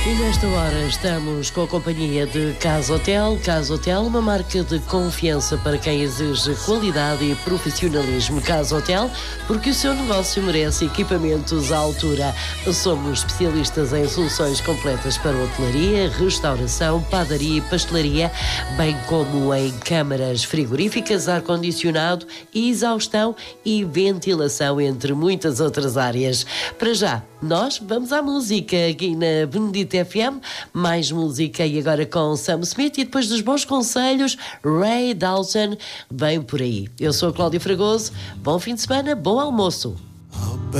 E nesta hora estamos com a companhia de Casa Hotel. Casa Hotel, uma marca de confiança para quem exige qualidade e profissionalismo. Casa Hotel, porque o seu negócio merece equipamentos à altura. Somos especialistas em soluções completas para hotelaria, restauração, padaria e pastelaria, bem como em câmaras frigoríficas, ar-condicionado, exaustão e ventilação, entre muitas outras áreas. Para já, nós vamos à música aqui na Benedita FM, mais música e agora com Sam Smith e depois dos bons conselhos, Ray Dalton vem por aí. Eu sou a Cláudia Fragoso, bom fim de semana, bom almoço.